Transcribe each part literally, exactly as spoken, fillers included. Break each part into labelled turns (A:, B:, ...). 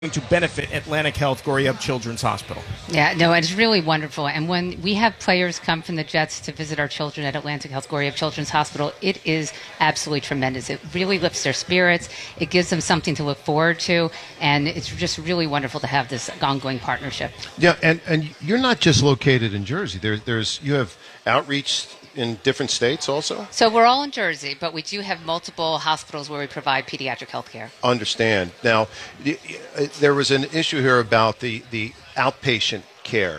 A: to benefit Atlantic Health Goriab Children's Hospital.
B: Yeah, no, it's really wonderful. And when we have players come from the Jets to visit our children at Atlantic Health Goriab Children's Hospital, it is absolutely tremendous. It really lifts their spirits. It gives them something to look forward to. And it's just really wonderful to have this ongoing partnership.
C: Yeah, and, and you're not just located in Jersey. There, there's you have outreach in different states also?
B: So we're all in Jersey, but we do have multiple hospitals where we provide pediatric health care.
C: Understand. Now, there was an issue here about the, the outpatient care.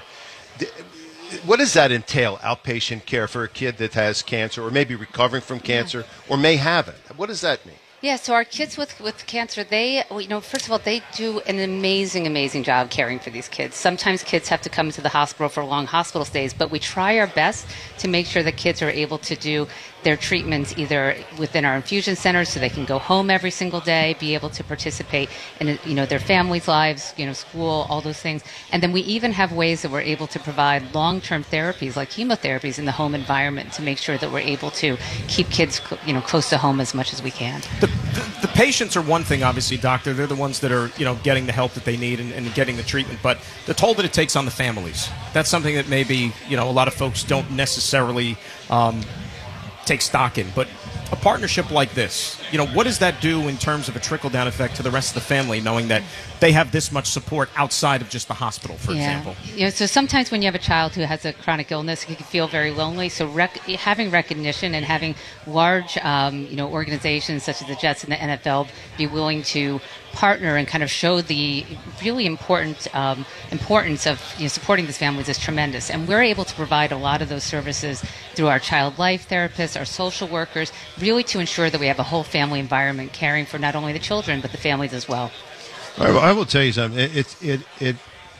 C: What does that entail, outpatient care for a kid that has cancer or maybe recovering from cancer or may have it? What does that mean?
B: Yeah, so our kids with, with cancer, they, you know, first of all, they do an amazing, amazing job caring for these kids. Sometimes kids have to come to the hospital for long hospital stays, but we try our best to make sure that kids are able to do their treatments either within our infusion centers so they can go home every single day, be able to participate in, you know, their families' lives, you know, school, all those things. And then we even have ways that we're able to provide long-term therapies like chemotherapies in the home environment to make sure that we're able to keep kids, you know, close to home as much as we can.
A: The, the, the patients are one thing, obviously, doctor. They're the ones that are, you know, getting the help that they need and, and getting the treatment. But the toll that it takes on the families, that's something that maybe, you know, a lot of folks don't necessarily um, take stock in. But a partnership like this, you know, what does that do in terms of a trickle-down effect to the rest of the family, knowing that they have this much support outside of just the hospital, for
B: yeah.
A: example?
B: You know, so sometimes when you have a child who has a chronic illness, it can feel very lonely. So rec- having recognition and having large, um, you know, organizations such as the Jets and the N F L be willing to partner and kind of show the really important um, importance of, you know, supporting these families is tremendous. And we're able to provide a lot of those services through our child life therapists, our social workers, really to ensure that we have a whole family environment caring for not only the children but the families as well.
C: I, I will tell you something. It, it, it, it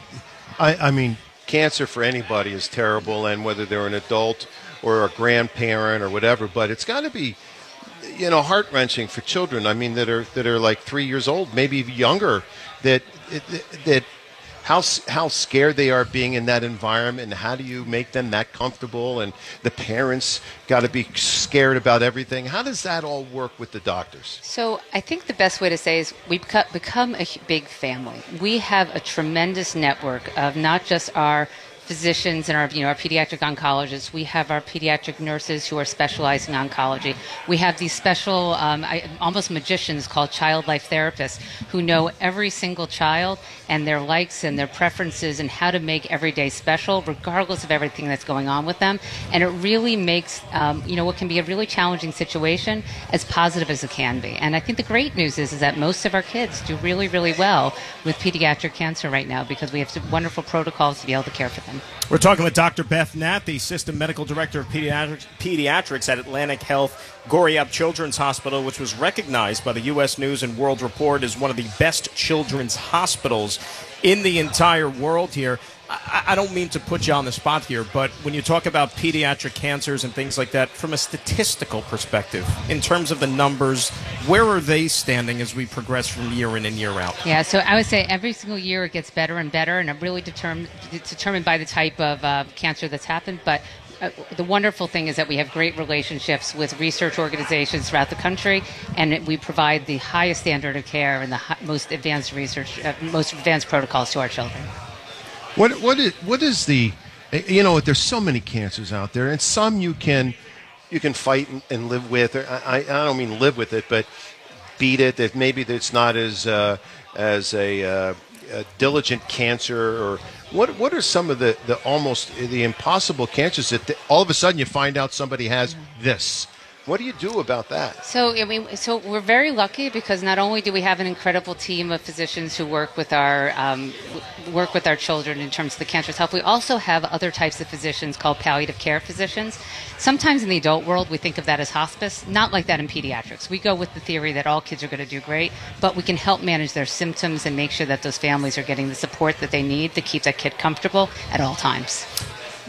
C: I, I mean, cancer for anybody is terrible, and whether they're an adult or a grandparent or whatever, but it's got to be, you know, heart-wrenching for children. I mean, that are that are like three years old, maybe even younger. That that how how scared they are being in that environment, and how do you make them that comfortable? And the parents got to be scared about everything. How does that all work with the doctors?
B: So I think the best way to say is we've become a big family. We have a tremendous network of not just our physicians and our, you know, our pediatric oncologists. We have our pediatric nurses who are specializing in oncology. We have these special, um, I, almost magicians called child life therapists who know every single child and their likes and their preferences and how to make every day special, regardless of everything that's going on with them. And it really makes, um, you know, what can be a really challenging situation as positive as it can be. And I think the great news is, is that most of our kids do really, really well with pediatric cancer right now because we have some wonderful protocols to be able to care for them.
A: We're talking with Doctor Beth Natt, the Assistant Medical Director of Pediatrics, Pediatrics at Atlantic Health Goriab Children's Hospital, which was recognized by the U S News and World Report as one of the best children's hospitals in the entire world here. I, I don't mean to put you on the spot here, but when you talk about pediatric cancers and things like that, from a statistical perspective, in terms of the numbers, where are they standing as we progress from year in and year out?
B: Yeah, so I would say every single year it gets better and better, and it really determined determined by the type of uh, cancer that's happened. But uh, the wonderful thing is that we have great relationships with research organizations throughout the country, and we provide the highest standard of care and the hi- most advanced research, uh, most advanced protocols to our children.
C: What what is what is the, you know, there's so many cancers out there, and some you can you can fight and, and live with. Or I, I don't mean live with it, but beat it. That maybe it's not as uh, as a, uh, a diligent cancer. Or what what are some of the, the almost the impossible cancers that th- all of a sudden you find out somebody has this? What do you do about that?
B: So, I mean, so we're very lucky because not only do we have an incredible team of physicians who work with our um, work with our children in terms of the cancerous health, we also have other types of physicians called palliative care physicians. Sometimes in the adult world, we think of that as hospice. Not like that in pediatrics. We go with the theory that all kids are going to do great, but we can help manage their symptoms and make sure that those families are getting the support that they need to keep that kid comfortable at all times.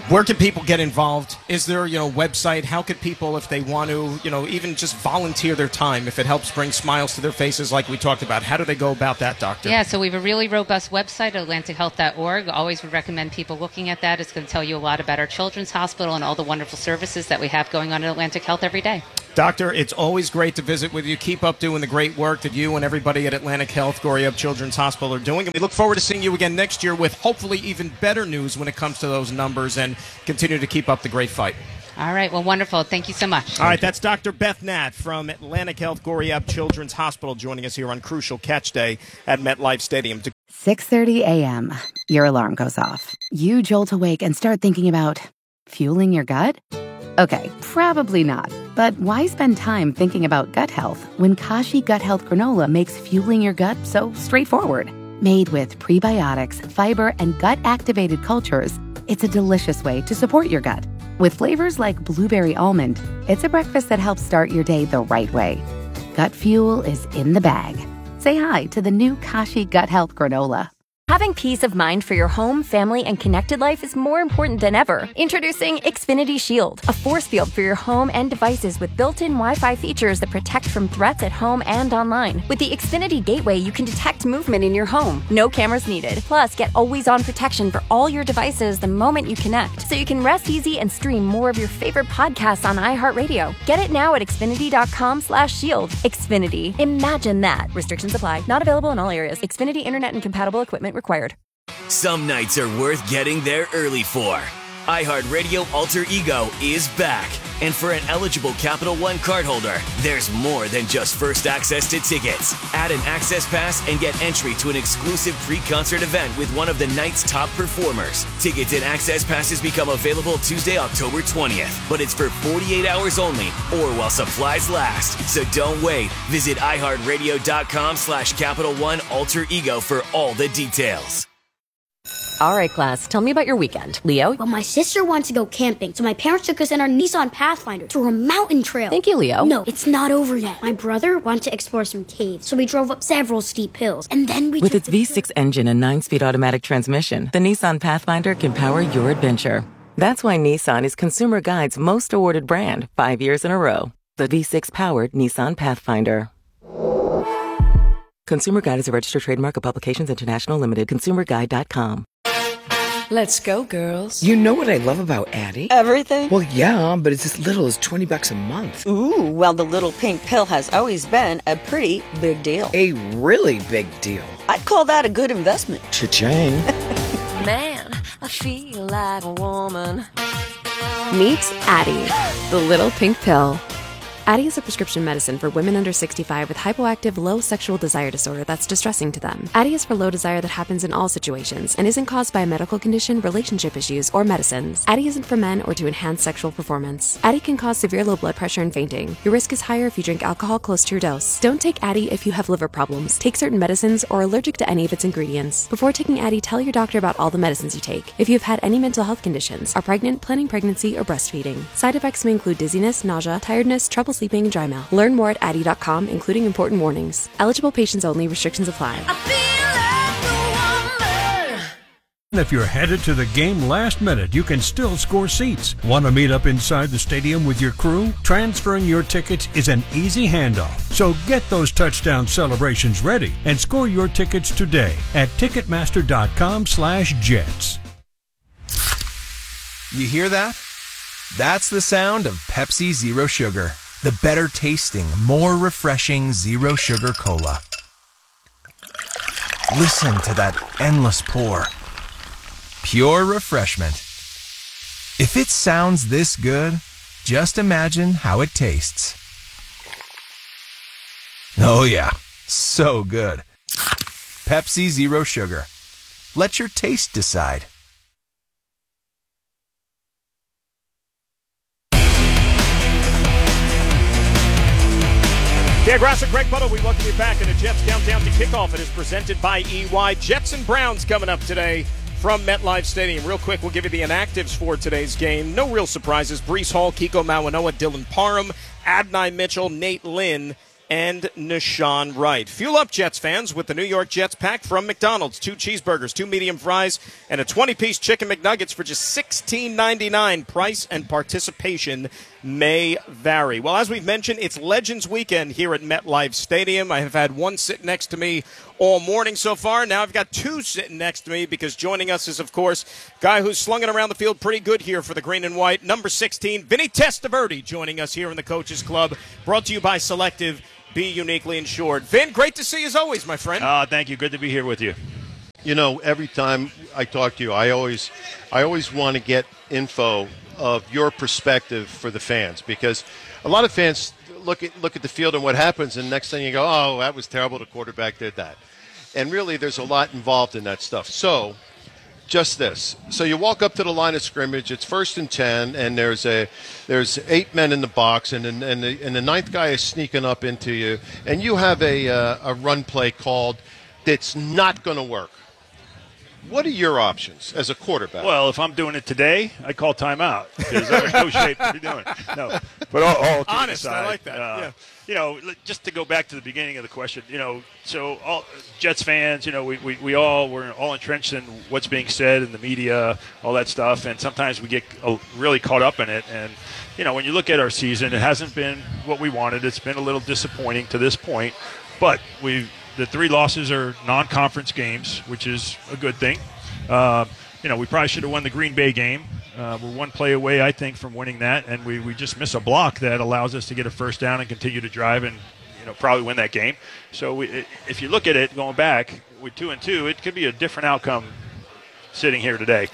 A: Where can people get involved? Is there, you know, website? How could people, if they want to, you know, even just volunteer their time, if it helps bring smiles to their faces like we talked about? How do they go about that, Doctor?
B: Yeah, so we have a really robust website, atlantic health dot org. Always would recommend people looking at that. It's going to tell you a lot about our children's hospital and all the wonderful services that we have going on at Atlantic Health every day.
A: Doctor, it's always great to visit with you. Keep up doing the great work that you and everybody at Atlantic Health, Gory Up Children's Hospital are doing. And we look forward to seeing you again next year with hopefully even better news when it comes to those numbers, and continue to keep up the great fight.
B: All right. Well, wonderful. Thank you so much.
A: All right. That's Doctor Beth Nat from Atlantic Health, Gory Up Children's Hospital, joining us here on Crucial Catch Day at MetLife Stadium.
D: six thirty a.m. Your alarm goes off. You jolt awake and start thinking about fueling your gut? Okay, probably not. But why spend time thinking about gut health when Kashi Gut Health Granola makes fueling your gut so straightforward? Made with prebiotics, fiber, and gut-activated cultures, it's a delicious way to support your gut. With flavors like blueberry almond, it's a breakfast that helps start your day the right way. Gut fuel is in the bag. Say hi to the new Kashi Gut Health Granola.
E: Having peace of mind for your home, family, and connected life is more important than ever. Introducing Xfinity Shield, a force field for your home and devices with built-in Wi-Fi features that protect from threats at home and online. With the Xfinity Gateway, you can detect movement in your home. No cameras needed. Plus, get always-on protection for all your devices the moment you connect, so you can rest easy and stream more of your favorite podcasts on iHeartRadio. Get it now at Xfinity.com slash shield. Xfinity. Imagine that. Restrictions apply. Not available in all areas. Xfinity Internet and compatible equipment required.
F: Some nights are worth getting there early for. iHeartRadio Alter Ego is back. And for an eligible Capital One cardholder, there's more than just first access to tickets. Add an access pass and get entry to an exclusive pre-concert event with one of the night's top performers. Tickets and access passes become available Tuesday, October twentieth. But it's for forty-eight hours only or while supplies last. So don't wait. Visit iHeartRadio.com slash Capital One Alter Ego for all the details.
E: All right, class, tell me about your weekend. Leo?
G: Well, my sister wanted to go camping, so my parents took us in our Nissan Pathfinder to a mountain trail.
E: Thank you, Leo.
G: No, it's not over yet. My brother wanted to explore some caves, so we drove up several steep hills, and then we
H: With
G: took
H: its V six engine and nine-speed automatic transmission, the Nissan Pathfinder can power your adventure. That's why Nissan is Consumer Guide's most awarded brand, five years in a row. The V six-powered Nissan Pathfinder. Consumer Guide is a registered trademark of Publications International Limited. consumer guide dot com.
I: Let's go, girls.
J: You know what I love about Addie?
I: Everything?
J: Well, yeah, but it's as little as twenty bucks a month.
I: Ooh, well, the little pink pill has always been a pretty big deal.
J: A really big deal.
I: I'd call that a good investment.
J: Cha-ching.
E: Man, I feel like a woman. Meet Addie, the little pink pill. Addie is a prescription medicine for women under sixty-five with hypoactive low sexual desire disorder that's distressing to them. Addie is for low desire that happens in all situations and isn't caused by a medical condition, relationship issues, or medicines. Addie isn't for men or to enhance sexual performance. Addie can cause severe low blood pressure and fainting. Your risk is higher if you drink alcohol close to your dose. Don't take Addie if you have liver problems, take certain medicines, or are allergic to any of its ingredients. Before taking Addie, tell your doctor about all the medicines you take. If you have had any mental health conditions, are pregnant, planning pregnancy, or breastfeeding. Side effects may include dizziness, nausea, tiredness, trouble sleeping, and dry mouth. Learn more at Addie dot com, including important warnings. Eligible patients only. Restrictions apply.
K: If you're headed to the game last minute, you can still score seats. Want to meet up inside the stadium with your crew? Transferring your tickets is an easy handoff. So get those touchdown celebrations ready and score your tickets today at Ticketmaster dot com slash Jets.
L: You hear that? That's the sound of Pepsi Zero Sugar. The better tasting, more refreshing Zero Sugar Cola. Listen to that endless pour. Pure refreshment. If it sounds this good, just imagine how it tastes. Oh yeah, so good. Pepsi Zero Sugar. Let your taste decide.
A: Dan Grasser, Greg Butler, we welcome you back in the Jets Countdown to Kickoff. It is presented by E Y. Jets and Browns coming up today from MetLife Stadium. Real quick, we'll give you the inactives for today's game. No real surprises. Breece Hall, Kiko Mawanoa, Dylan Parham, Adonai Mitchell, Nate Lynn, and Nashawn Wright. Fuel up, Jets fans, with the New York Jets pack from McDonald's. Two cheeseburgers, two medium fries, and a twenty-piece chicken McNuggets for just sixteen ninety-nine. Price and participation may vary. Well, as we've mentioned, it's Legends Weekend here at MetLife Stadium. I have had one sit next to me all morning so far. Now I've got two sitting next to me because joining us is, of course, a guy who's slung it around the field pretty good here for the green and white. Number sixteen, Vinny Testaverde, joining us here in the Coaches Club. Brought to you by Selective. Be uniquely insured. Vin, great to see you as always, my friend.
M: Uh, thank you. Good to be here with you.
C: You know, every time I talk to you, I always, I always want to get info of your perspective for the fans, because a lot of fans look at look at the field and what happens, and next thing you go, oh, that was terrible. The quarterback did that, and really, there's a lot involved in that stuff. So. Just this. So you walk up to the line of scrimmage. It's first and ten, and there's a there's eight men in the box, and and and the, and the ninth guy is sneaking up into you, and you have a uh, a run play called that's not going to work. What are your options as a quarterback?
M: Well, if I'm doing it today, I call timeout because I'm in no shape to be doing it. No, but all, all kidding
A: honest,
M: aside,
A: I like that.
M: Uh,
A: yeah.
M: You know, just to go back to the beginning of the question, you know, so all Jets fans, you know, we, we, we all, we're all entrenched in what's being said in the media, all that stuff, and sometimes we get really caught up in it. And, you know, when you look at our season, it hasn't been what we wanted. It's been a little disappointing to this point, but we the three losses are non-conference games, which is a good thing. Uh, you know, we probably should have won the Green Bay game. Uh, we're one play away, I think, from winning that, and we, we just miss a block that allows us to get a first down and continue to drive and, you know, probably win that game. So we, if you look at it going back with two and two, it could be a different outcome sitting here today.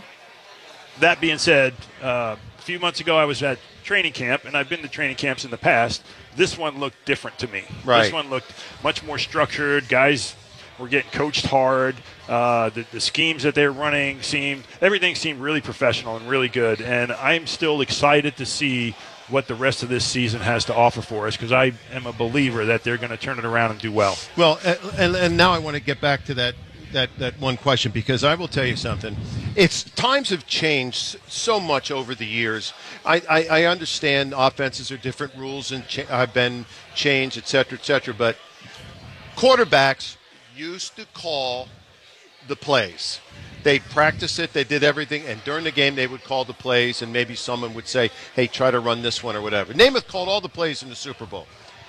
M: That being said, uh, a few months ago I was at training camp, and I've been to training camps in the past. This one looked different to me.
C: Right.
M: This one looked much more structured. Guys were getting coached hard. Uh, the, the schemes that they're running seemed everything seemed really professional and really good. And I'm still excited to see what the rest of this season has to offer for us, because I am a believer that they're going to turn it around and do well.
C: Well, and and now I want to get back to that that that one question, because I will tell you something. It's times have changed so much over the years. I, I, I understand offenses are different, rules and cha- have been changed, et cetera, et cetera. But quarterbacks used to call the plays. They practiced it, they did everything, and during the game they would call the plays, and maybe someone would say, hey, try to run this one or whatever. Namath called all the plays in the Super Bowl.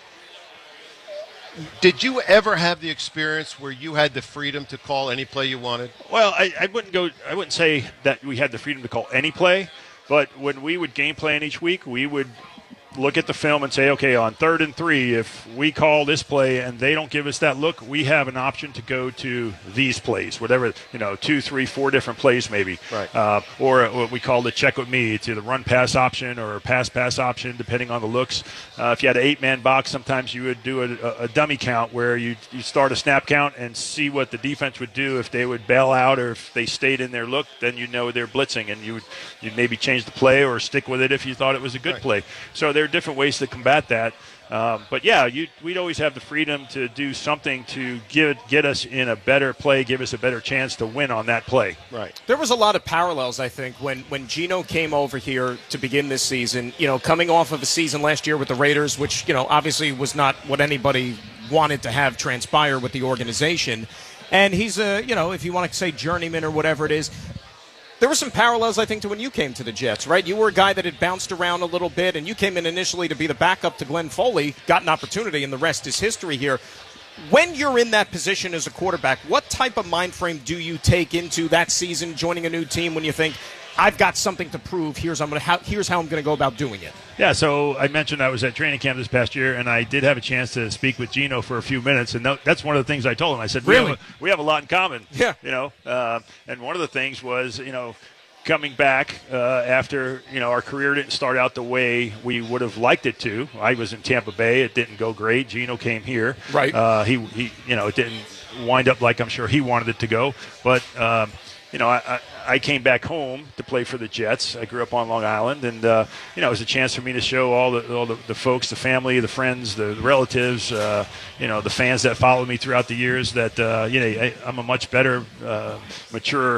C: Did you ever have the experience where you had the freedom to call any play you wanted?
M: Well, I, I wouldn't go. I wouldn't say that we had the freedom to call any play, but when we would game plan each week, we would look at the film and say, okay, on third and three, if we call this play and they don't give us that look, we have an option to go to these plays, whatever, you know, two, three, four different plays maybe.
C: Right.
M: Uh, or what we call the check with me. It's either run-pass option or pass-pass option, depending on the looks. Uh, if you had an eight-man box, sometimes you would do a, a dummy count where you you start a snap count and see what the defense would do. If they would bail out or if they stayed in their look, then you know they're blitzing, and you would you'd maybe change the play or stick with it if you thought it was a good
C: right.
M: play. So there are different ways to combat that. Um, but, yeah, you, we'd always have the freedom to do something to get, get us in a better play, give us a better chance to win on that play.
C: Right.
A: There was a lot of parallels, I think, when, when Geno came over here to begin this season, you know, coming off of a season last year with the Raiders, which, you know, obviously was not what anybody wanted to have transpire with the organization. And he's a, you know, if you want to say journeyman or whatever it is, there were some parallels, I think, to when you came to the Jets, right? You were a guy that had bounced around a little bit, and you came in initially to be the backup to Glenn Foley, got an opportunity, and the rest is history here. When you're in that position as a quarterback, what type of mind frame do you take into that season, joining a new team, when you think, I've got something to prove, here's, I'm gonna, how, here's how I'm going to go about doing it?
M: Yeah, so I mentioned I was at training camp this past year, and I did have a chance to speak with Geno for a few minutes, and that's one of the things I told him. I said, we,
A: really?
M: have, a, we have a lot in common.
A: Yeah.
M: You know, uh, and one of the things was, you know, coming back uh, after, you know, our career didn't start out the way we would have liked it to. I was in Tampa Bay. It didn't go great. Geno came here.
A: Right.
M: Uh, he, he, you know, it didn't wind up like I'm sure he wanted it to go. But, um, you know, I, I, I came back home to play for the Jets. I grew up on Long Island, and, uh, you know, it was a chance for me to show all the all the, the folks, the family, the friends, the, the relatives, uh, you know, the fans that followed me throughout the years that, uh, you know, I, I'm a much better, uh, mature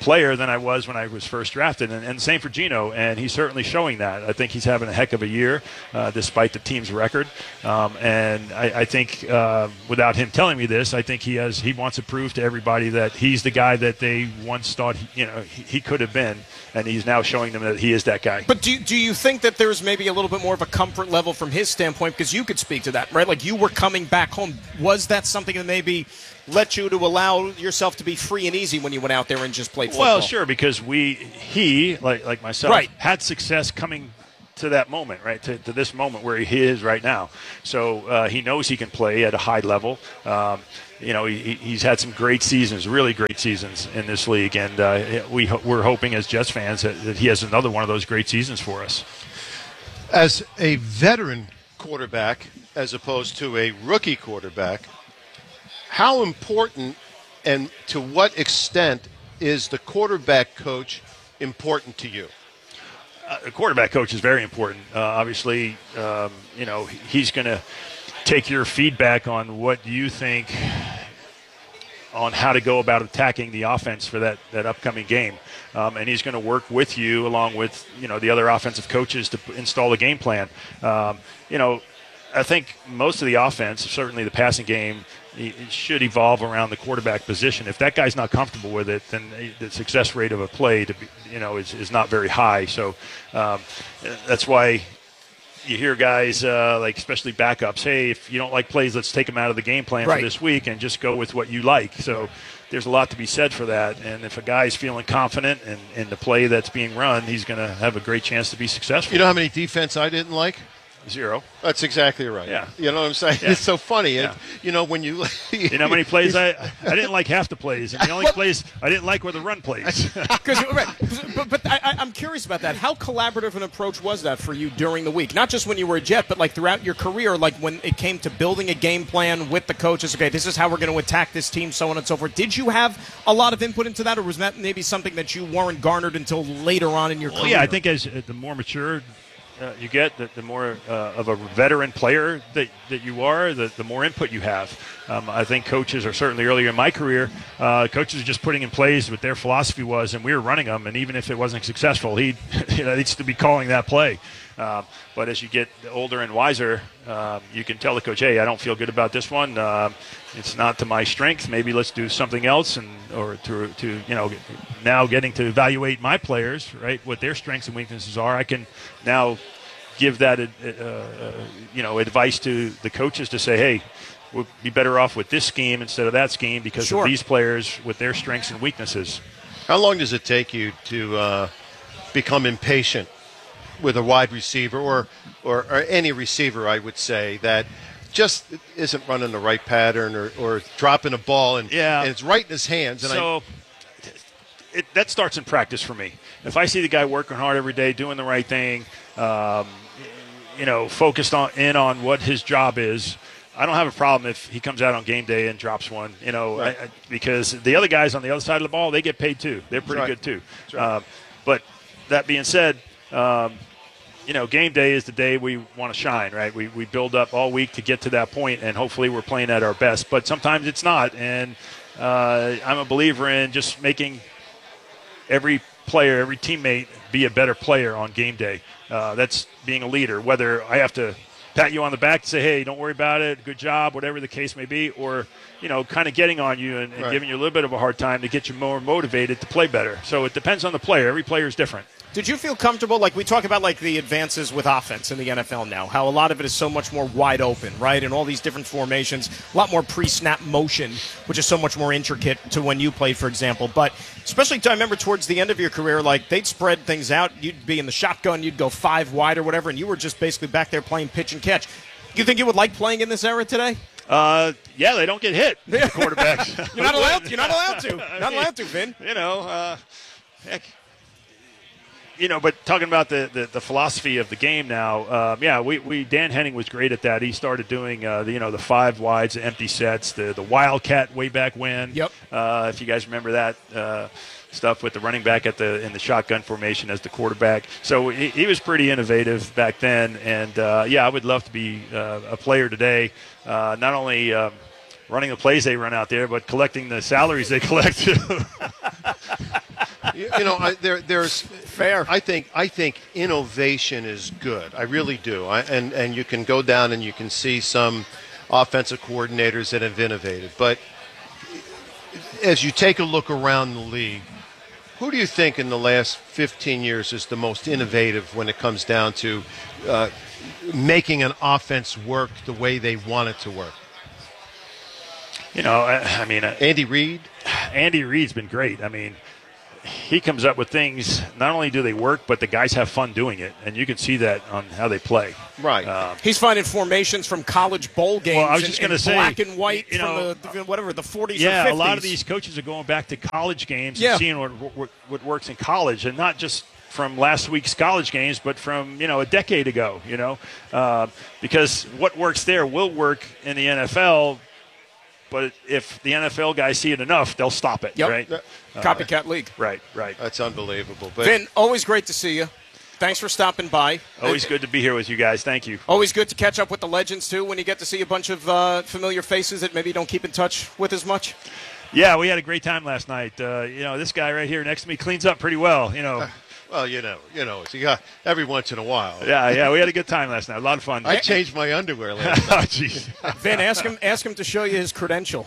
M: player than I was when I was first drafted, and, and same for Geno, and he's certainly showing that. I think he's having a heck of a year, uh, despite the team's record, um, and I, I think uh, without him telling me this, I think he has he wants to prove to everybody that he's the guy that they once thought he, you know he, he could have been, and he's now showing them that he is that guy.
A: But do do you think that there's maybe a little bit more of a comfort level from his standpoint, because you could speak to that, right? Like, you were coming back home. Was that something that maybe let you to allow yourself to be free and easy when you went out there and just played football?
M: Well, sure, because we, he, like like myself,
A: right.
M: had success coming to that moment, right, to, to this moment where he is right now. So uh, he knows he can play at a high level. Um, you know, he, he's had some great seasons, really great seasons in this league, and uh, we, we're hoping as Jets fans that, that he has another one of those great seasons for us.
C: As a veteran quarterback, as opposed to a rookie quarterback, how important and to what extent is the quarterback coach important to you?
M: Uh, the quarterback coach is very important. Uh, obviously, um, you know, he's going to take your feedback on what you think on how to go about attacking the offense for that, that upcoming game. Um, and he's going to work with you along with, you know, the other offensive coaches to install a game plan. Um, you know, I think most of the offense, certainly the passing game, it should evolve around the quarterback position. If that guy's not comfortable with it, then the success rate of a play, to be, you know, is, is not very high. So um, that's why you hear guys uh, like, especially backups, hey, if you don't like plays, let's take them out of the game plan
A: right.
M: for this week and just go with what you like. So there's a lot to be said for that. And if a guy's feeling confident in, in the play that's being run, he's going to have a great chance to be successful.
C: You know how many defense I didn't like?
M: Zero.
C: That's exactly right.
M: Yeah.
C: You know what I'm saying?
M: Yeah.
C: It's so funny.
M: Yeah.
C: It, you know, when you...
M: you know how many plays I I didn't like half the plays. And the only plays I didn't like were the run plays.
A: right. But, but I, I'm curious about that. How collaborative an approach was that for you during the week? Not just when you were a Jet, but like throughout your career, like when it came to building a game plan with the coaches. Okay, this is how we're going to attack this team, so on and so forth. Did you have a lot of input into that, or was that maybe something that you weren't garnered until later on in your
M: well,
A: career?
M: Yeah, I think as uh, the more mature Uh, you get, the, the more uh, of a veteran player that, that you are, the, the more input you have. Um, I think coaches are certainly earlier in my career, uh, coaches are just putting in plays what their philosophy was, and we were running them, and even if it wasn't successful, he'd, you know, he'd still be calling that play. Um, but as you get older and wiser, um, you can tell the coach, hey, I don't feel good about this one. Um, it's not to my strength. Maybe let's do something else, and or to, to you know, now getting to evaluate my players, right, what their strengths and weaknesses are. I can now give that, uh, uh, you know, advice to the coaches to say, hey, we'll be better off with this scheme instead of that scheme because
A: sure.
M: of these players with their strengths and weaknesses.
C: How long does it take you to uh, become impatient with a wide receiver or, or or any receiver, I would say, that just isn't running the right pattern or, or dropping a ball and,
M: yeah.
C: and it's right in his hands? And
M: so
C: I,
M: it, that starts in practice for me. If I see the guy working hard every day, doing the right thing, um, you know, focused on in on what his job is, I don't have a problem if he comes out on game day and drops one, you know,
C: right.
M: I, I, because the other guys on the other side of the ball, they get paid too. They're pretty
C: right.
M: good too.
C: Right.
M: Um, but that being said, um, you know, game day is the day we want to shine, right? We we build up all week to get to that point, and hopefully we're playing at our best. But sometimes it's not, and uh, I'm a believer in just making every player, every teammate be a better player on game day. Uh, that's being a leader, whether I have to pat you on the back to say, hey, don't worry about it, good job, whatever the case may be, or, you know, kind of getting on you and, and
C: right.
M: giving you a little bit of a hard time to get you more motivated to play better. So it depends on the player. Every player is different.
A: Did you feel comfortable, like we talk about like the advances with offense in the N F L now, how a lot of it is so much more wide open, right, and all these different formations, a lot more pre-snap motion, which is so much more intricate to when you played, for example. But especially, to, I remember towards the end of your career, like they'd spread things out. You'd be in the shotgun, you'd go five wide or whatever, and you were just basically back there playing pitch and catch. Do you think you would like playing in this era today?
M: Uh, yeah, they don't get hit, the quarterbacks.
A: You're not allowed to. You're not allowed to. Not mean, allowed to, Vin.
M: You know, uh, heck. You know, but talking about the, the, the philosophy of the game now, um, yeah, we, we Dan Henning was great at that. He started doing uh, the, you know the five wides, the empty sets, the the wildcat way back when.
A: Yep.
M: Uh, if you guys remember that uh, stuff with the running back at the in the shotgun formation as the quarterback. So he, he was pretty innovative back then, and uh, yeah, I would love to be uh, a player today. Uh, not only um, running the plays they run out there, but collecting the salaries they collect too.
C: you, you know, I, there, there's
A: fair.
C: I think I think innovation is good. I really do. I, and and you can go down and you can see some offensive coordinators that have innovated. But as you take a look around the league, who do you think in the last fifteen years is the most innovative when it comes down to uh, making an offense work the way they want it to work?
M: You know, I, I mean, uh,
C: Andy Reid.
M: Andy Reid's been great. I mean, he comes up with things. Not only do they work, but the guys have fun doing it, and you can see that on how they play.
C: Right.
M: Um,
A: He's finding formations from college bowl games.
M: Well, I was
A: in-
M: just
A: in
M: going to say,
A: black and white
M: you know,
A: from the, whatever the forties
M: yeah,
A: or fifties.
M: a lot of these coaches are going back to college games
A: Yeah.
M: and seeing what, what what works in college, and not just from last week's college games, but from you know a decade ago. You know, uh, because what works there will work in the N F L. But if the N F L guys see it enough, they'll stop it,
A: Yep.
M: right?
A: Copycat league.
M: Right, right.
C: That's unbelievable. But
A: Vin, always great to see you. Thanks for stopping by.
M: Always good to be here with you guys. Thank you.
A: Always good to catch up with the legends, too, when you get to see a bunch of uh, familiar faces that maybe you don't keep in touch with as much.
M: Yeah, we had a great time last night. Uh, you know, this guy right here next to me cleans up pretty well, you know.
C: Well, you know, you know, it's, you got every once in a while.
M: Yeah, yeah, we had a good time last night. A lot of fun.
C: I changed my underwear last night.
M: Oh, jeez.
A: Vin, ask him, ask him to show you his credential.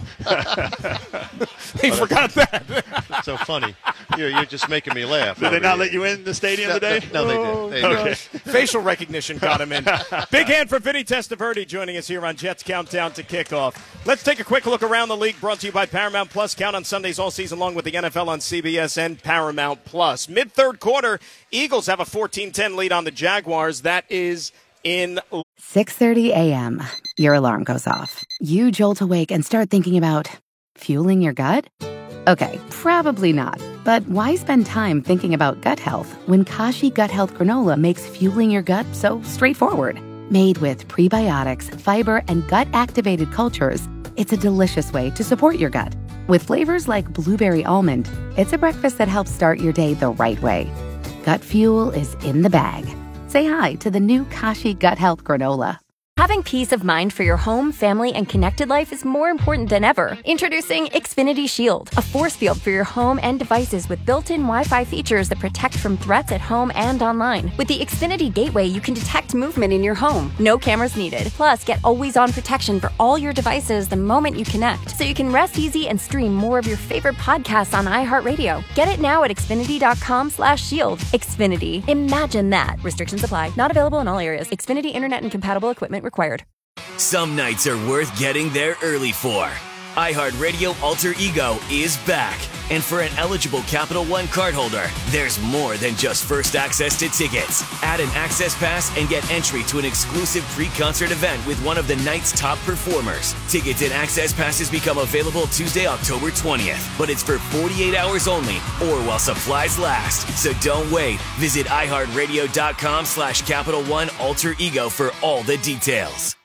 A: He forgot that.
C: It's so funny. You're, you're just making me laugh.
M: Did they
C: over
M: not
C: here.
M: let you in the stadium
C: No,
M: today?
C: No, no,
A: Oh,
C: they did. They
M: okay.
C: did.
A: Facial recognition got him in. Big hand for Vinny Testaverde joining us here on Jets Countdown to Kickoff. Let's take a quick look around the league, brought to you by Paramount Plus. Count on Sundays all season long with the N F L on C B S and Paramount Plus. Mid-third quarter, Eagles have a fourteen ten lead on the Jaguars. That is in
D: six thirty a.m. Your alarm goes off. You jolt awake and start thinking about fueling your gut? Okay, probably not. But why spend time thinking about gut health when Kashi Gut Health Granola makes fueling your gut so straightforward? Made with prebiotics, fiber, and gut-activated cultures, it's a delicious way to support your gut. With flavors like blueberry almond, it's a breakfast that helps start your day the right way. Gut fuel is in the bag. Say hi to the new Kashi Gut Health Granola.
N: Having peace of mind for your home, family, and connected life is more important than ever. Introducing Xfinity Shield, a force field for your home and devices with built-in Wi-Fi features that protect from threats at home and online. With the Xfinity Gateway, you can detect movement in your home. No cameras needed. Plus, get always-on protection for all your devices the moment you connect, so you can rest easy and stream more of your favorite podcasts on iHeartRadio. Get it now at Xfinity.com slash shield. Xfinity. Imagine that. Restrictions apply. Not available in all areas. Xfinity Internet and compatible equipment required.
F: Some nights are worth getting there early for. iHeartRadio Alter Ego is back. And for an eligible Capital One cardholder, there's more than just first access to tickets. Add an access pass and get entry to an exclusive pre-concert event with one of the night's top performers. Tickets and access passes become available Tuesday, October twentieth. But it's for forty-eight hours only or while supplies last. So don't wait. Visit iHeartRadio.com slash Capital One Alter Ego for all the details.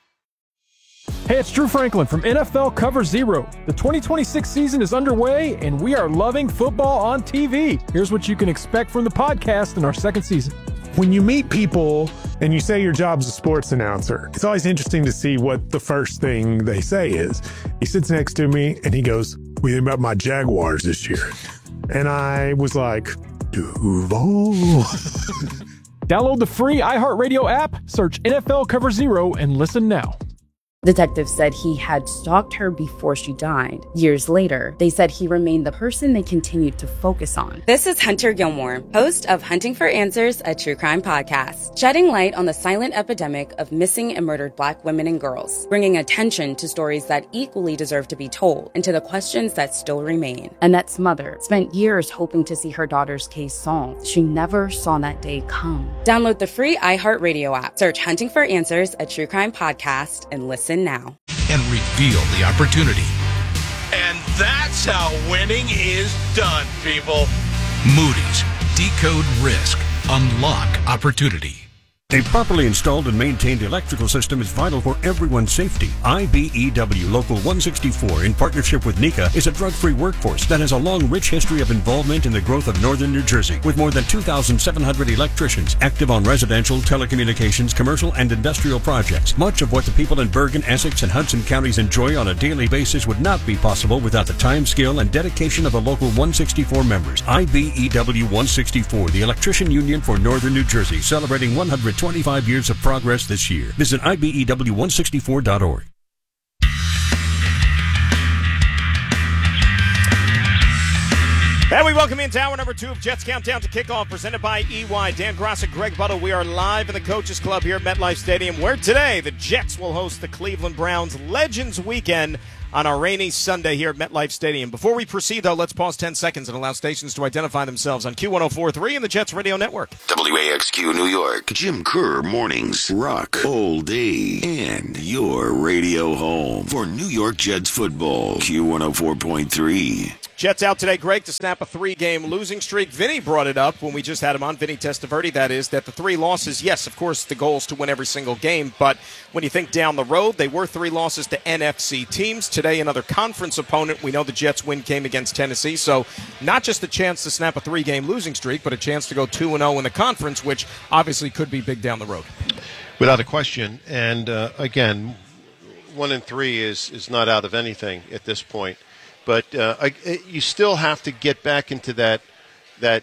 O: Hey, it's Drew Franklin from N F L Cover Zero. The twenty twenty-six season is underway, and we are loving football on T V. Here's what you can expect from the podcast in our second season.
P: When you meet people and you say your job's a sports announcer, it's always interesting to see what the first thing they say is. He sits next to me and he goes, "What do you think about my Jaguars this year?" And I was like, Duval.
O: Download the free iHeartRadio app, search N F L Cover Zero, and listen now.
Q: Detectives said he had stalked her before she died. Years later, they said he remained the person they continued to focus on.
R: This is Hunter Gilmore, host of Hunting for Answers, a true crime podcast, shedding light on the silent epidemic of missing and murdered Black women and girls, bringing attention to stories that equally deserve to be told and to the questions that still remain.
Q: Annette's mother spent years hoping to see her daughter's case solved. She never saw that day come.
R: Download the free iHeartRadio app, search Hunting for Answers, a true crime podcast, and listen now.
S: And reveal the opportunity. And that's how winning is done, people. Moody's. Decode risk. Unlock opportunity.
K: A properly installed and maintained electrical system is vital for everyone's safety. I B E W Local one sixty-four, in partnership with NECA, is a drug-free workforce that has a long, rich history of involvement in the growth of northern New Jersey, with more than two thousand seven hundred electricians active on residential, telecommunications, commercial, and industrial projects. Much of what the people in Bergen, Essex, and Hudson counties enjoy on a daily basis would not be possible without the time, skill, and dedication of the Local one sixty-four members. I B E W one sixty-four, the Electrician Union for Northern New Jersey, celebrating one hundred twenty-five years of progress this year. Visit I B E W one sixty-four dot org.
A: And we welcome into hour number two of Jets Countdown to Kickoff, presented by E Y. Dan Gross and Greg Buttle. We are live in the Coaches Club here at MetLife Stadium, where today the Jets will host the Cleveland Browns Legends Weekend on a rainy Sunday here at MetLife Stadium. Before we proceed, though, let's pause ten seconds and allow stations to identify themselves on Q one oh four point three and the Jets Radio Network.
T: W A X Q New York, Jim Kerr Mornings, Rock all day, and your radio home for New York Jets football. Q one oh four point three.
A: Jets out today, Greg, to snap a three-game losing streak. Vinny brought it up when we just had him on, Vinny Testaverde, that is, that the three losses, yes, of course, the goal is to win every single game, but when you think down the road, they were three losses to N F C teams. Today, another conference opponent. We know the Jets' win came against Tennessee, so not just a chance to snap a three-game losing streak, but a chance to go two and oh in the conference, which obviously could be big down the road.
C: Without a question, and uh, again, one and three is, is not out of anything at this point. But uh, I, you still have to get back into that that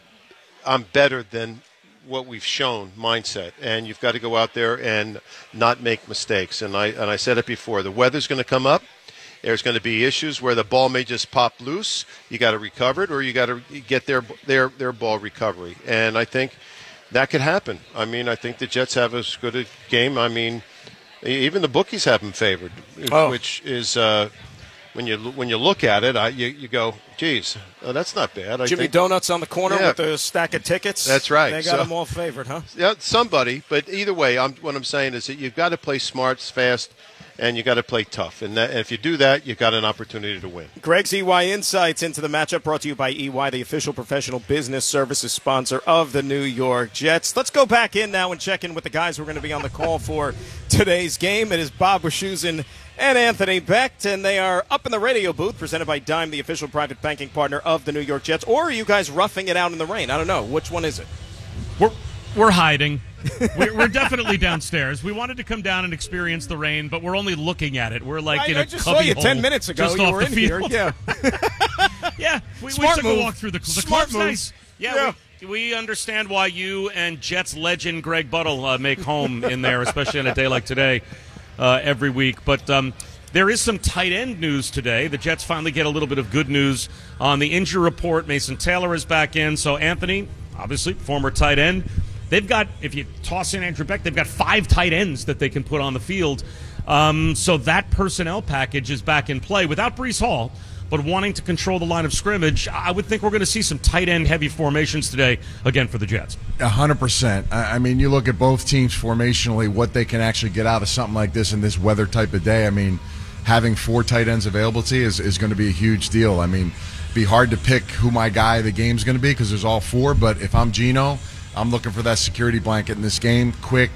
C: I'm better than what we've shown mindset, and you've got to go out there and not make mistakes. And I and I said it before: the weather's going to come up. There's going to be issues where the ball may just pop loose. You got to recover it, or you got to get their their their ball recovery. And I think that could happen. I mean, I think the Jets have as good a game. I mean, even the bookies have them favored, oh. which is. Uh, When you when you look at it, I, you, you go, geez, oh, that's not bad. I
A: Jimmy
C: think,
A: Donuts on the corner
C: yeah.
A: with a stack of tickets.
C: That's right.
A: They got
C: so,
A: them all favored, huh?
C: Yeah, somebody. But either way, I'm, what I'm saying is that you've got to play smart, fast, and you got to play tough. And, that, and if you do that, you've got an opportunity to win.
A: Greg's E Y Insights into the matchup brought to you by E Y, the official professional business services sponsor of the New York Jets. Let's go back in now and check in with the guys who are going to be on the call for today's game. It is Bob Wischusen and Anthony Becht, and they are up in the radio booth, presented by Dime, the official private banking partner of the New York Jets. Or are you guys roughing it out in the rain? I don't know. Which one is it?
U: We're we're hiding. we're, we're definitely downstairs. We wanted to come down and experience the rain, but we're only looking at it. We're like
A: I,
U: in
A: I
U: a
A: just
U: cubby
A: saw you
U: hole
A: ten minutes ago.
U: just
A: You
U: off
A: were
U: the
A: in
U: field.
A: here. Yeah.
U: yeah. We, we
A: Smart
U: took
A: move.
U: a walk through the, the
A: Smart
U: club's
A: move.
U: nice. Yeah.
A: yeah.
U: We, we understand why you and Jets legend Greg Buttle uh, make home in there, especially on a day like today, uh, every week. But um, there is some tight end news today. The Jets finally get a little bit of good news on the injury report. Mason Taylor is back in. So Anthony, obviously, former tight end. They've got, if you toss in Andrew Beck, they've got five tight ends that they can put on the field. Um, so that personnel package is back in play without Breece Hall, but wanting to control the line of scrimmage. I would think we're going to see some tight end heavy formations today, again, for the Jets.
V: A hundred percent. I mean, you look at both teams formationally, what they can actually get out of something like this in this weather type of day. I mean, having four tight ends available to you is, is going to be a huge deal. I mean, be hard to pick who my guy of the game's going to be because there's all four, but if I'm Geno, I'm looking for that security blanket in this game. Quick,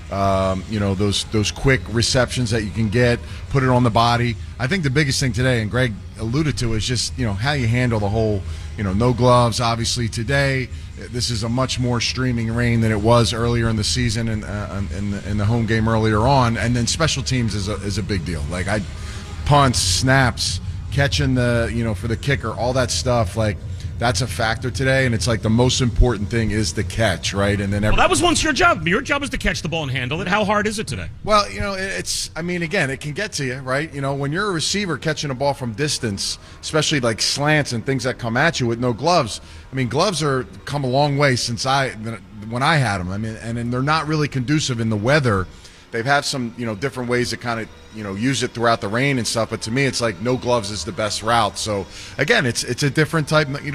V: um, you know, those those quick receptions that you can get, put it on the body. I think the biggest thing today, and Greg alluded to, is just, you know, how you handle the whole, you know, no gloves, obviously, today. This is a much more streaming rain than it was earlier in the season and uh, in, the, in the home game earlier on. And then special teams is a, is a big deal. Like, I punts, snaps, catching the, you know, for the kicker, all that stuff, like, that's a factor today, and it's like the most important thing is the catch, right? And then every-
U: well, that was once your job. Your job is to catch the ball and handle it. How hard is it today?
V: Well, you know, it's, I mean, again, it can get to you, right? You know, when you're a receiver catching a ball from distance, especially like slants and things that come at you with no gloves, I mean, gloves are come a long way since I, when I had them. I mean, and, and they're not really conducive in the weather. They've had some, you know, different ways to kind of, you know, use it throughout the rain and stuff. But to me, it's like no gloves is the best route. So, again, it's it's a different type. You don't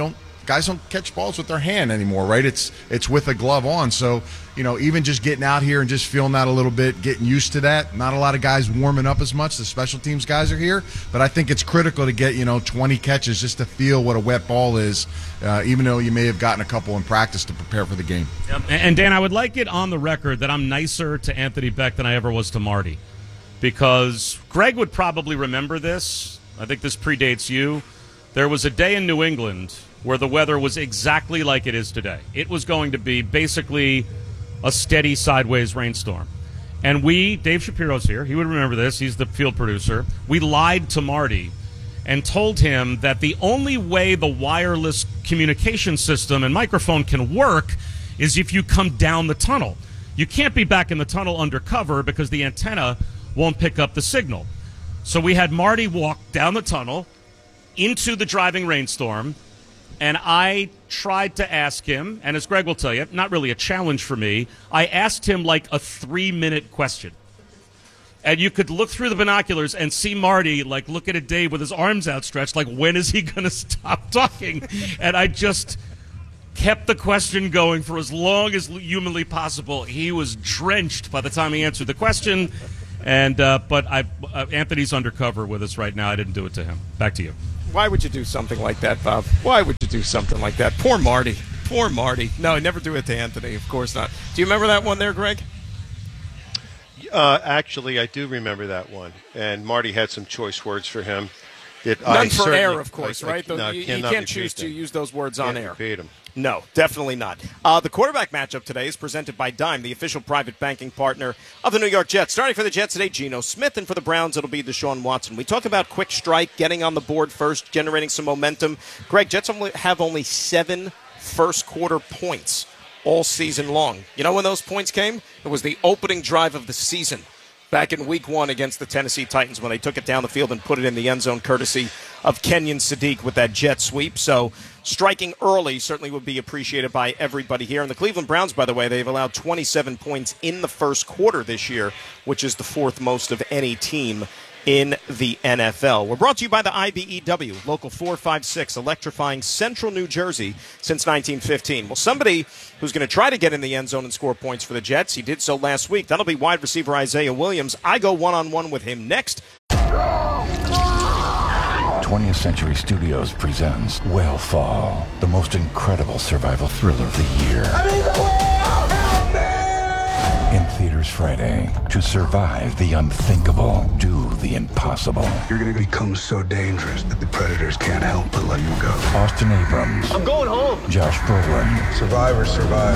V: guys don't catch balls with their hand anymore, right? It's it's with a glove on. So, you know, even just getting out here and just feeling that a little bit, getting used to that. Not a lot of guys warming up as much. The special teams guys are here, but I think it's critical to get, you know, twenty catches just to feel what a wet ball is, uh, even though you may have gotten a couple in practice to prepare for the game.
U: Yep. And Dan, I would like it on the record that I'm nicer to Anthony Beck than I ever was to Marty, because Greg would probably remember this. I think this predates you. There was a day in New England where the weather was exactly like it is today. It was going to be basically a steady sideways rainstorm. And we, Dave Shapiro's here, he would remember this, he's the field producer. We lied to Marty and told him that the only way the wireless communication system and microphone can work is if you come down the tunnel. You can't be back in the tunnel undercover because the antenna won't pick up the signal. So we had Marty walk down the tunnel into the driving rainstorm, and I tried to ask him, and as Greg will tell you, not really a challenge for me, I asked him like a three-minute question. And you could look through the binoculars and see Marty like look at Dave with his arms outstretched, like, when is he going to stop talking? And I just kept the question going for as long as humanly possible. He was drenched by the time he answered the question. And uh, but I, uh, Anthony's undercover with us right now. I didn't do it to him. Back to you.
A: Why would you do something like that, Bob? Why would you do something like that? Poor Marty. Poor Marty. No, never do it to Anthony. Of course not. Do you remember that one there, Greg?
C: Uh, actually, I do remember that one. And Marty had some choice words for him. That
A: None
C: I
A: for air, of course,
C: I, I,
A: right?
C: no,
A: you, you
C: cannot
A: can't choose
C: that.
A: to use those words on
C: Can't
A: air.
C: repeat them.
A: No, definitely not. Uh, the quarterback matchup today is presented by Dime, the official private banking partner of the New York Jets. Starting for the Jets today, Geno Smith, and for the Browns, it'll be Deshaun Watson. We talk about quick strike, getting on the board first, generating some momentum. Greg, Jets only have only seven first-quarter points all season long. You know when those points came? It was the opening drive of the season back in week one against the Tennessee Titans when they took it down the field and put it in the end zone courtesy of Kenyon Sadiq with that jet sweep. So striking early certainly would be appreciated by everybody here. And the Cleveland Browns, by the way, they've allowed twenty-seven points in the first quarter this year, which is the fourth most of any team in the N F L. We're brought to you by the I B E W, Local four five six, electrifying Central New Jersey since nineteen fifteen. Well, somebody who's going to try to get in the end zone and score points for the Jets, he did so last week. That'll be wide receiver Isaiah Williams. I go one-on-one with him next.
B: twentieth Century Studios presents Whale Fall, the most incredible survival thriller of the year. I need the whale! Help me! In theaters Friday. To survive the unthinkable, do the impossible.
G: You're going to become so dangerous that the predators can't help but let you go.
B: Austin Abrams.
G: I'm going home.
B: Josh Brolin.
G: Survivors survive.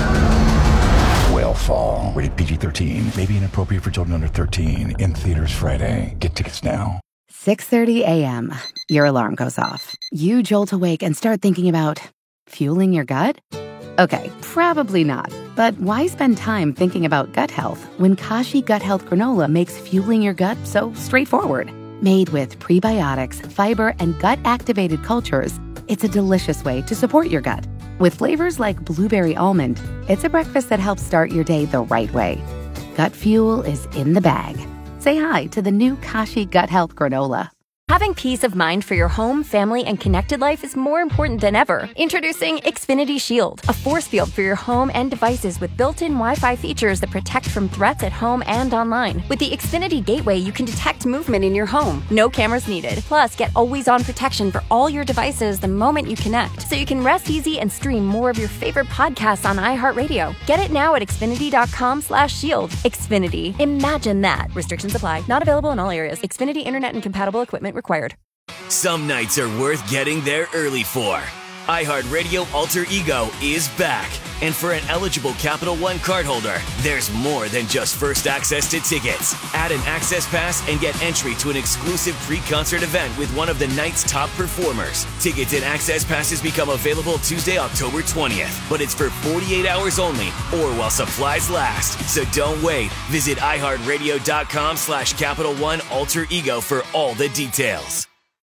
B: Whale Fall. Rated P G thirteen. May be inappropriate for children under thirteen. In theaters Friday. Get tickets now.
D: six thirty a.m. Your alarm goes off. You jolt awake and start thinking about fueling your gut? Okay, probably not. But why spend time thinking about gut health when Kashi Gut Health Granola makes fueling your gut so straightforward? Made with prebiotics, fiber, and gut-activated cultures, it's a delicious way to support your gut. With flavors like blueberry almond, it's a breakfast that helps start your day the right way. Gut fuel is in the bag. Say hi to the new Kashi Gut Health Granola.
N: Having peace of mind for your home, family, and connected life is more important than ever. Introducing Xfinity Shield, a force field for your home and devices with built-in Wi-Fi features that protect from threats at home and online. With the Xfinity Gateway, you can detect movement in your home. No cameras needed. Plus, get always-on protection for all your devices the moment you connect, so you can rest easy and stream more of your favorite podcasts on iHeartRadio. Get it now at Xfinity.com slash shield. Xfinity. Imagine that. Restrictions apply. Not available in all areas. Xfinity Internet and compatible equipment required.
F: Some nights are worth getting there early for. iHeartRadio Alter Ego is back. And for an eligible Capital One cardholder, there's more than just first access to tickets. Add an access pass and get entry to an exclusive pre-concert event with one of the night's top performers. Tickets and access passes become available Tuesday, October twentieth. But it's for forty-eight hours only or while supplies last. So don't wait. Visit iHeartRadio.com slash Capital One Alter Ego for all the details.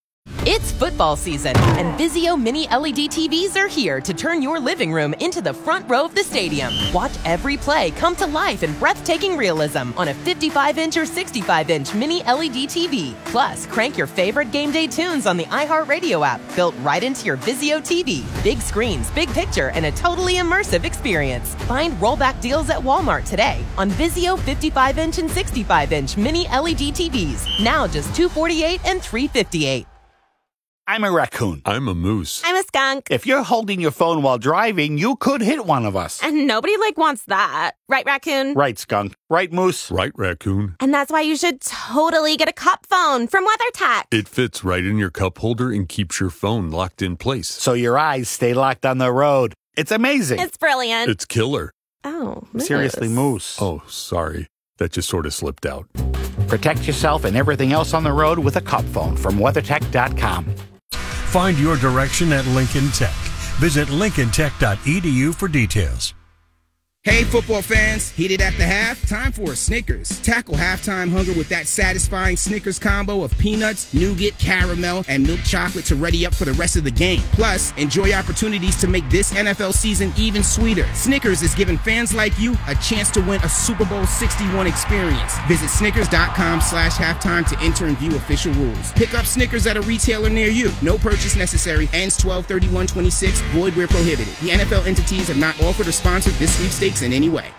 H: It's football season, and Vizio Mini L E D T Vs are here to turn your living room into the front row of the stadium. Watch every play come to life in breathtaking realism on a fifty-five inch or sixty-five inch Mini L E D T V. Plus, crank your favorite game day tunes on the iHeartRadio app, built right into your Vizio T V. Big screens, big picture, and a totally immersive experience. Find rollback deals at Walmart today on Vizio fifty-five inch and sixty-five inch Mini L E D T Vs. Now just two hundred forty-eight dollars and three hundred fifty-eight dollars.
I: I'm a raccoon.
W: I'm a moose.
X: I'm a skunk.
I: If you're holding your phone while driving, you could hit one of us.
X: And nobody, like, wants that. Right, raccoon?
I: Right, skunk. Right, moose?
W: Right, raccoon.
X: And that's why you should totally get a cup phone from WeatherTech.
W: It fits right in your cup holder and keeps your phone locked in place.
I: So your eyes stay locked on the road. It's amazing.
X: It's brilliant.
W: It's killer.
X: Oh, moose.
I: Seriously, moose.
W: Oh, sorry. That just sort of slipped out.
I: Protect yourself and everything else on the road with a cup phone from weathertech dot com.
K: Find your direction at Lincoln Tech. Visit lincoln tech dot e d u for details.
Y: Hey, football fans, heated at the half? Time for a Snickers. Tackle halftime hunger with that satisfying Snickers combo of peanuts, nougat, caramel, and milk chocolate to ready up for the rest of the game. Plus, enjoy opportunities to make this N F L season even sweeter. Snickers is giving fans like you a chance to win a Super Bowl sixty-one experience. Visit snickers dot com slash halftime to enter and view official rules. Pick up Snickers at a retailer near you. No purchase necessary. Ends twelve thirty-one twenty-six. Void where prohibited. The N F L entities have not offered or sponsored this sweepstakes in any way.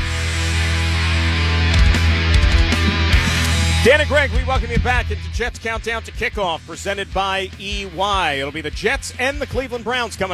A: Dan and Greg, we welcome you back into Jets Countdown to Kickoff, presented by E Y. It'll be the Jets and the Cleveland Browns coming